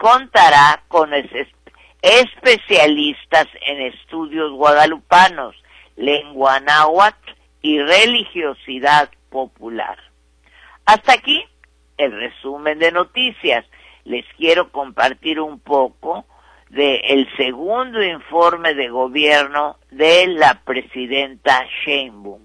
contará con especialistas en estudios guadalupanos, lengua náhuatl y religiosidad popular. Hasta aquí el resumen de noticias. Les quiero compartir un poco del segundo informe de gobierno de la presidenta Sheinbaum.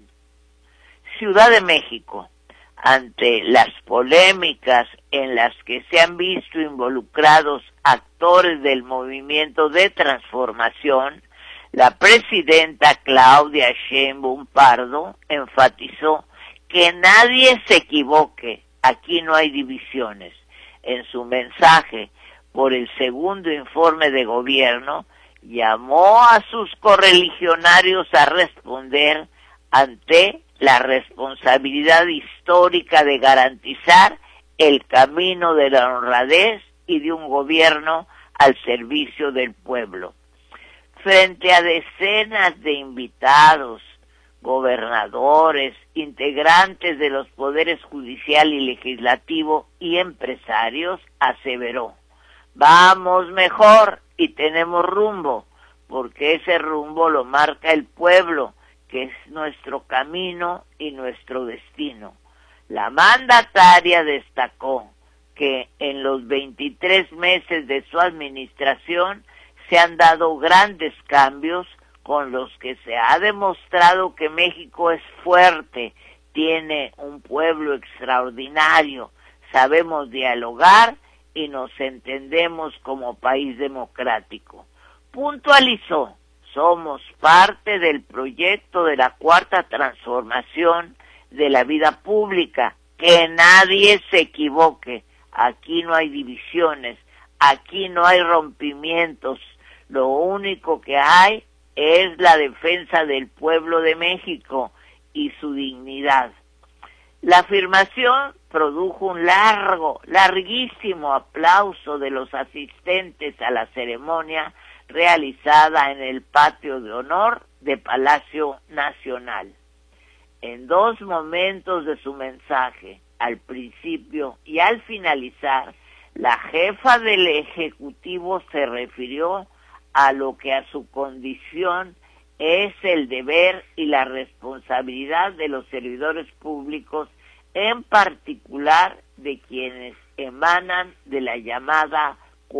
Ciudad de México. Ante las polémicas en las que se han visto involucrados actores del movimiento de transformación, la presidenta Claudia Sheinbaum Pardo enfatizó que nadie se equivoque, aquí no hay divisiones. En su mensaje por el segundo informe de gobierno, llamó a sus correligionarios a responder ante la responsabilidad histórica de garantizar el camino de la honradez y de un gobierno al servicio del pueblo. Frente a decenas de invitados, gobernadores, integrantes de los poderes judicial y legislativo y empresarios, aseveró: vamos mejor y tenemos rumbo, porque ese rumbo lo marca el pueblo, que es nuestro camino y nuestro destino. La mandataria destacó que en los 23 meses de su administración se han dado grandes cambios con los que se ha demostrado que México es fuerte, tiene un pueblo extraordinario, sabemos dialogar y nos entendemos como país democrático. Puntualizó: somos parte del proyecto de la cuarta transformación de la vida pública. Que nadie se equivoque, aquí no hay divisiones, aquí no hay rompimientos, lo único que hay es la defensa del pueblo de México y su dignidad. La afirmación produjo un larguísimo aplauso de los asistentes a la ceremonia realizada en el patio de honor de Palacio Nacional. En dos momentos de su mensaje, al principio y al finalizar, la jefa del Ejecutivo se refirió a lo que a su condición es el deber y la responsabilidad de los servidores públicos, en particular de quienes emanan de la llamada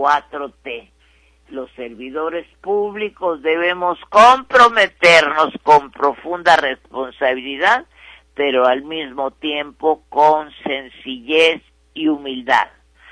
4T. Los servidores públicos debemos comprometernos con profunda responsabilidad, pero al mismo tiempo con sencillez y humildad.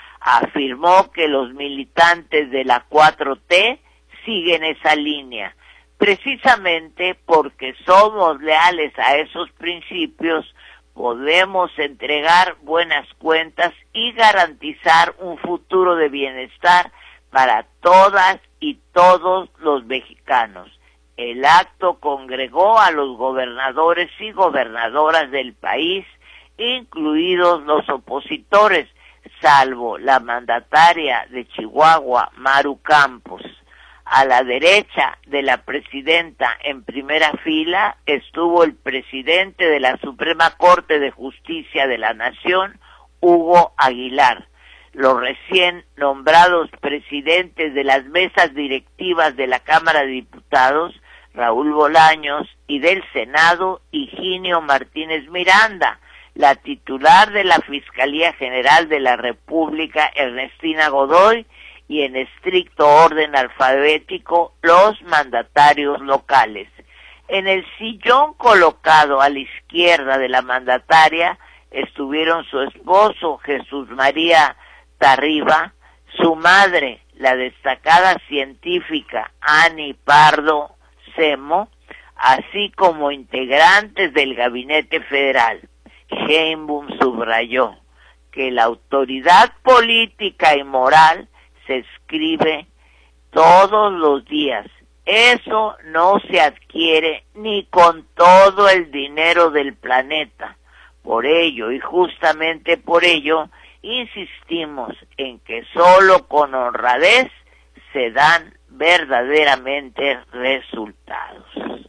Afirmó que los militantes de la 4T siguen esa línea, precisamente porque somos leales a esos principios, podemos entregar buenas cuentas y garantizar un futuro de bienestar para todas y todos los mexicanos. El acto congregó a los gobernadores y gobernadoras del país, incluidos los opositores, salvo la mandataria de Chihuahua, Maru Campos. A la derecha de la presidenta, en primera fila, estuvo el presidente de la Suprema Corte de Justicia de la Nación, Hugo Aguilar. Los recién nombrados presidentes de las mesas directivas de la Cámara de Diputados, Raúl Bolaños, y del Senado, Higinio Martínez Miranda. La titular de la Fiscalía General de la República, Ernestina Godoy, y en estricto orden alfabético, los mandatarios locales. En el sillón colocado a la izquierda de la mandataria estuvieron su esposo, Jesús María Tarriba, su madre, la destacada científica Ani Pardo Semo, así como integrantes del Gabinete Federal. Sheinbaum subrayó que la autoridad política y moral se escribe todos los días. Eso no se adquiere ni con todo el dinero del planeta. Por ello, y justamente por ello, insistimos en que solo con honradez se dan verdaderamente resultados.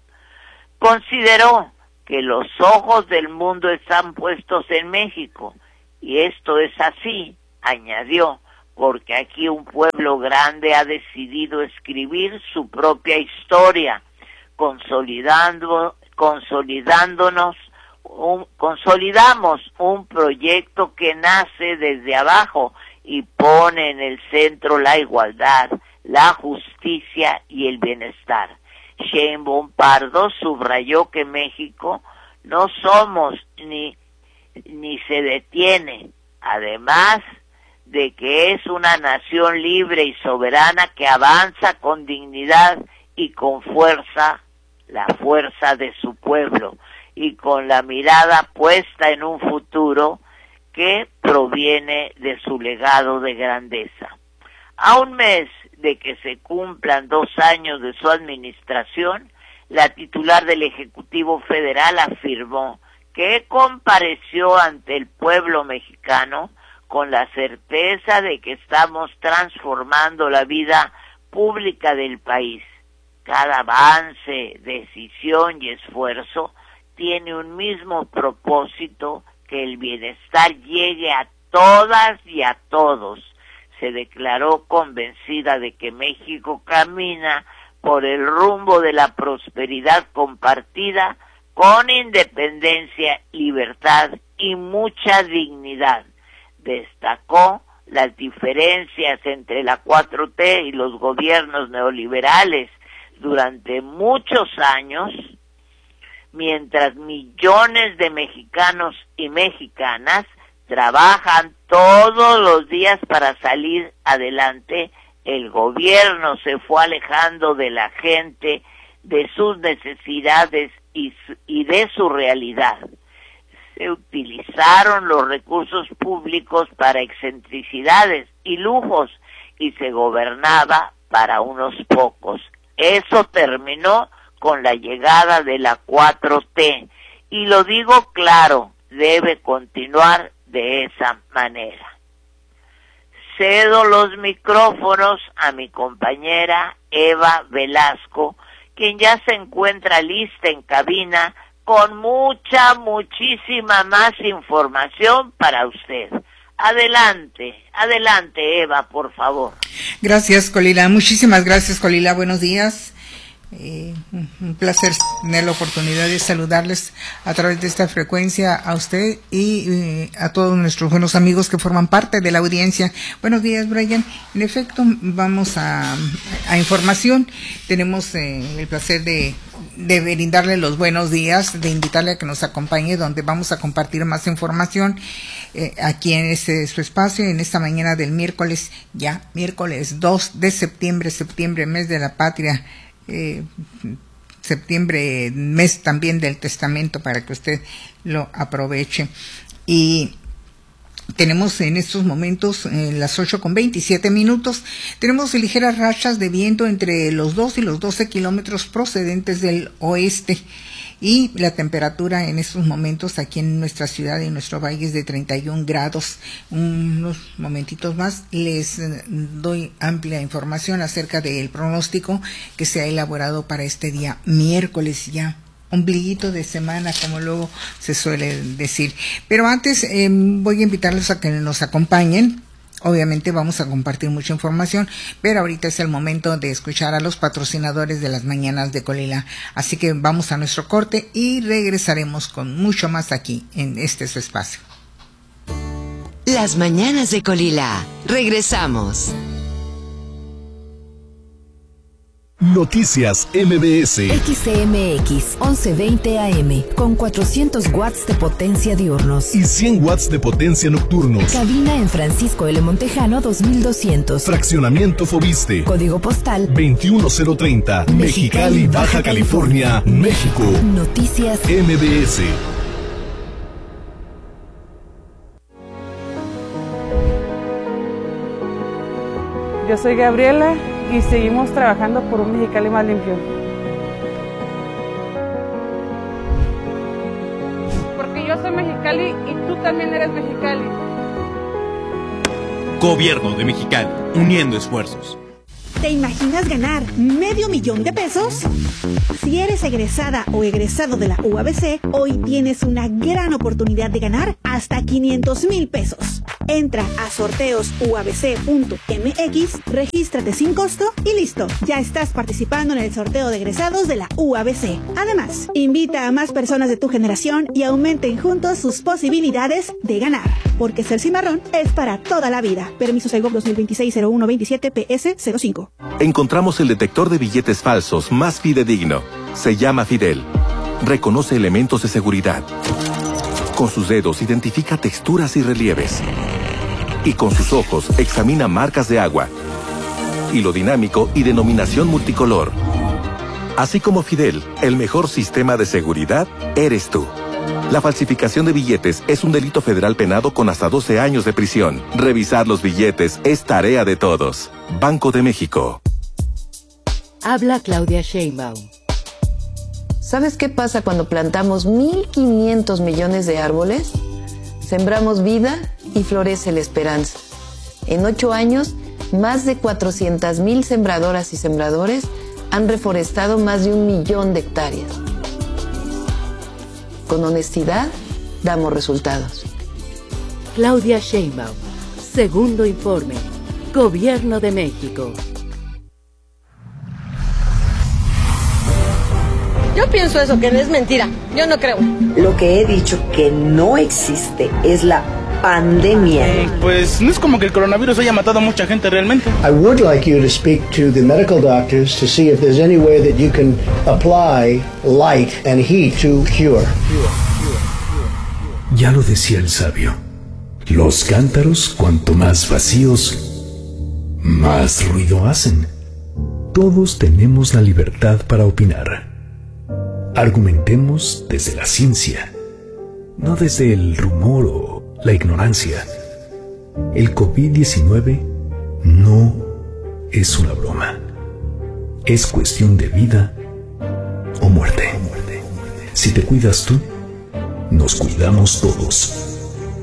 Consideró que los ojos del mundo están puestos en México, y esto es así, añadió, porque aquí un pueblo grande ha decidido escribir su propia historia, consolidamos un proyecto que nace desde abajo y pone en el centro la igualdad, la justicia y el bienestar. Sheinbaum Pardo subrayó que México no somos ni se detiene, además de que es una nación libre y soberana que avanza con dignidad y con fuerza, la fuerza de su pueblo, y con la mirada puesta en un futuro que proviene de su legado de grandeza. A un mes de que se cumplan 2 años de su administración, la titular del Ejecutivo Federal afirmó que compareció ante el pueblo mexicano con la certeza de que estamos transformando la vida pública del país. Cada avance, decisión y esfuerzo tiene un mismo propósito: que el bienestar llegue a todas y a todos. Se declaró convencida de que México camina por el rumbo de la prosperidad compartida, con independencia, libertad y mucha dignidad. Destacó las diferencias entre la 4T y los gobiernos neoliberales. Durante muchos años, mientras millones de mexicanos y mexicanas trabajan todos los días para salir adelante, el gobierno se fue alejando de la gente, de sus necesidades y de su realidad. Se utilizaron los recursos públicos para excentricidades y lujos y se gobernaba para unos pocos. Eso terminó con la llegada de la 4T, y lo digo claro, debe continuar de esa manera. Cedo los micrófonos a mi compañera Eva Velasco, quien ya se encuentra lista en cabina con muchísima más información para usted. Adelante, Eva, por favor. Gracias, Colila. Muchísimas gracias, Colila. Buenos días. Un placer tener la oportunidad de saludarles a través de esta frecuencia a usted y a todos nuestros buenos amigos que forman parte de la audiencia. Buenos días, Brian. En efecto, vamos a información. Tenemos el placer de brindarle los buenos días, de invitarle a que nos acompañe, donde vamos a compartir más información aquí en su espacio, en esta mañana del miércoles 2 de septiembre, mes de la patria. Septiembre, mes también del testamento, para que usted lo aproveche. Y tenemos en estos momentos las 8:27. Tenemos ligeras rachas de viento entre los 2 y los 12 kilómetros procedentes del oeste. Y la temperatura en estos momentos aquí en nuestra ciudad y en nuestro valle es de 31 grados. Unos momentitos más les doy amplia información acerca del pronóstico que se ha elaborado para este día miércoles, ya ombliguito de semana, como luego se suele decir. Pero antes voy a invitarlos a que nos acompañen. Obviamente vamos a compartir mucha información, pero ahorita es el momento de escuchar a los patrocinadores de las mañanas de Colila. Así que vamos a nuestro corte y regresaremos con mucho más aquí en su espacio. Las mañanas de Colila. Regresamos. Noticias MBS. XCMX 1120 AM con 400 watts de potencia diurnos y 100 watts de potencia nocturnos. Cabina en Francisco L. Montejano 2200. Fraccionamiento Fobiste. Código postal 21030. Mexicali, Baja California, México. Noticias MBS. Yo soy Gabriela y seguimos trabajando por un Mexicali más limpio. Porque yo soy Mexicali y tú también eres Mexicali. Gobierno de Mexicali, uniendo esfuerzos. ¿Te imaginas ganar $500,000 pesos? Si eres egresada o egresado de la UABC, hoy tienes una gran oportunidad de ganar hasta $500,000 pesos. Entra a sorteosuabc.mx, regístrate sin costo y listo. Ya estás participando en el sorteo de egresados de la UABC. Además, invita a más personas de tu generación y aumenten juntos sus posibilidades de ganar. Porque ser cimarrón es para toda la vida. Permiso Segov 2026-0127-PS05. Encontramos el detector de billetes falsos más fidedigno. Se llama Fidel. Reconoce elementos de seguridad. Con sus dedos identifica texturas y relieves. Y con sus ojos examina marcas de agua. Hilo dinámico y denominación multicolor. Así como Fidel, el mejor sistema de seguridad eres tú. La falsificación de billetes es un delito federal penado con hasta 12 años de prisión. Revisar los billetes es tarea de todos. Banco de México. Habla Claudia Sheinbaum. ¿Sabes qué pasa cuando plantamos 1.500 millones de árboles? Sembramos vida y florece la esperanza. En 8 años, más de 400,000 sembradoras y sembradores han reforestado más de 1 millón de hectáreas. Con honestidad, damos resultados. Claudia Sheinbaum. Segundo informe. Gobierno de México. Yo pienso eso, que es mentira. Yo no creo. Lo que he dicho que no existe es la pandemia. Pues no es como que el coronavirus haya matado a mucha gente realmente. I would like you to speak to the medical doctors to see if there's any way that you can apply light and heat to cure. Ya lo decía el sabio. Los cántaros, cuanto más vacíos, más ruido hacen. Todos tenemos la libertad para opinar. Argumentemos desde la ciencia, no desde el rumor o la ignorancia. El COVID-19 no es una broma. Es cuestión de vida o muerte. Si te cuidas tú, nos cuidamos todos.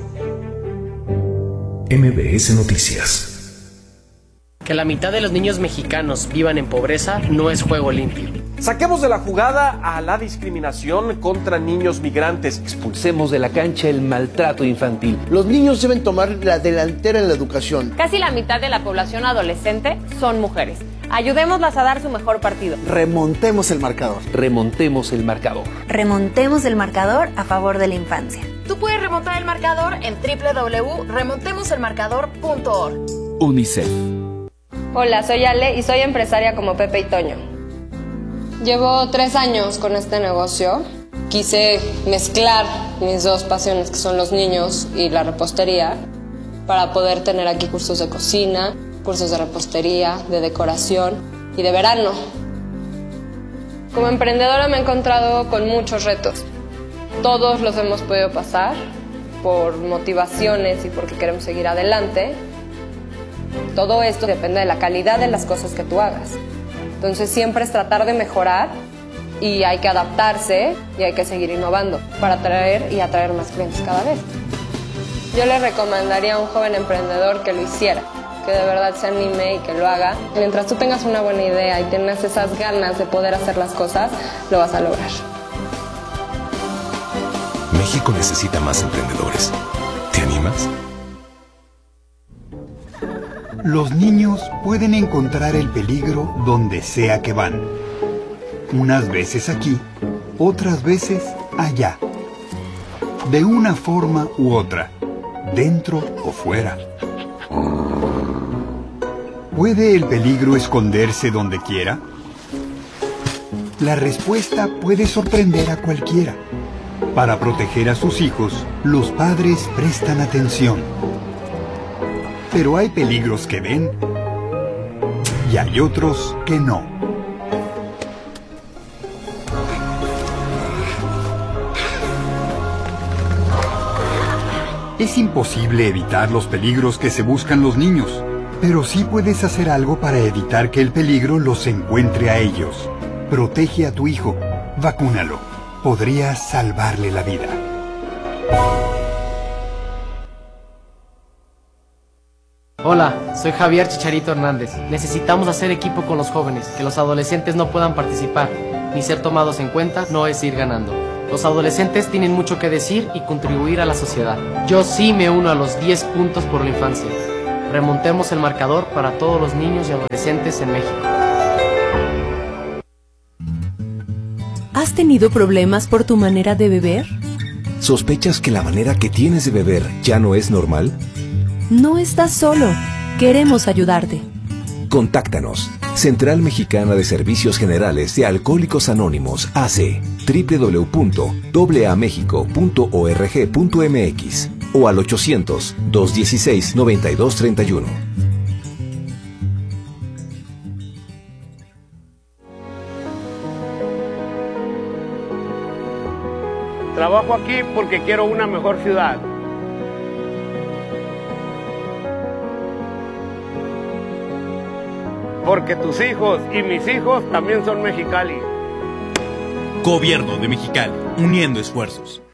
MBS Noticias. Que la mitad de los niños mexicanos vivan en pobreza no es juego limpio. Saquemos de la jugada a la discriminación contra niños migrantes. Expulsemos de la cancha el maltrato infantil. Los niños deben tomar la delantera en la educación. Casi la mitad de la población adolescente son mujeres. Ayudémoslas a dar su mejor partido. Remontemos el marcador. Remontemos el marcador. Remontemos el marcador a favor de la infancia. Tú puedes remontar el marcador en www.remontemoselmarcador.org. UNICEF. Hola, soy Ale y soy empresaria como Pepe y Toño. Llevo 3 años con este negocio. Quise mezclar mis dos pasiones, que son los niños y la repostería, para poder tener aquí cursos de cocina, cursos de repostería, de decoración y de verano. Como emprendedora me he encontrado con muchos retos. Todos los hemos podido pasar por motivaciones y porque queremos seguir adelante. Todo esto depende de la calidad de las cosas que tú hagas. Entonces siempre es tratar de mejorar y hay que adaptarse y hay que seguir innovando para atraer y atraer más clientes cada vez. Yo le recomendaría a un joven emprendedor que lo hiciera, que de verdad se anime y que lo haga. Mientras tú tengas una buena idea y tengas esas ganas de poder hacer las cosas, lo vas a lograr. México necesita más emprendedores. ¿Te animas? Los niños pueden encontrar el peligro donde sea que van. Unas veces aquí, otras veces allá. De una forma u otra, dentro o fuera. ¿Puede el peligro esconderse donde quiera? La respuesta puede sorprender a cualquiera. Para proteger a sus hijos, los padres prestan atención. Pero hay peligros que ven y hay otros que no. Es imposible evitar los peligros que se buscan los niños, pero sí puedes hacer algo para evitar que el peligro los encuentre a ellos. Protege a tu hijo, vacúnalo. Podrías salvarle la vida. Hola, soy Javier Chicharito Hernández. Necesitamos hacer equipo con los jóvenes, que los adolescentes no puedan participar, ni ser tomados en cuenta no es ir ganando. Los adolescentes tienen mucho que decir y contribuir a la sociedad. Yo sí me uno a los 10 puntos por la infancia. Remontemos el marcador para todos los niños y adolescentes en México. ¿Has tenido problemas por tu manera de beber? ¿Sospechas que la manera que tienes de beber ya no es normal? No estás solo. Queremos ayudarte. Contáctanos. Central Mexicana de Servicios Generales de Alcohólicos Anónimos, AC, www.aamexico.org.mx o al 800-216-9231. Trabajo aquí porque quiero una mejor ciudad. Porque tus hijos y mis hijos también son Mexicali. Gobierno de Mexicali, uniendo esfuerzos.